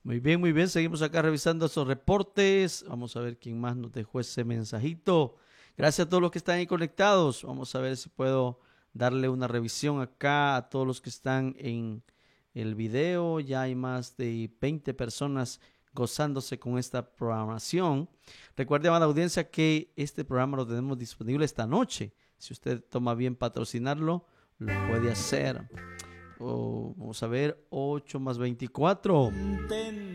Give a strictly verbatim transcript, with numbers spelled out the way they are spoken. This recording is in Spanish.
Muy bien, muy bien. Seguimos acá revisando esos reportes. Vamos a ver quién más nos dejó ese mensajito. Gracias a todos los que están ahí conectados. Vamos a ver si puedo darle una revisión acá a todos los que están en el video. Ya hay más de veinte personas gozándose con esta programación. Recuerde, amada audiencia, que este programa lo tenemos disponible esta noche. Si usted toma bien patrocinarlo, lo puede hacer. Oh, vamos a ver, ocho más veinticuatro.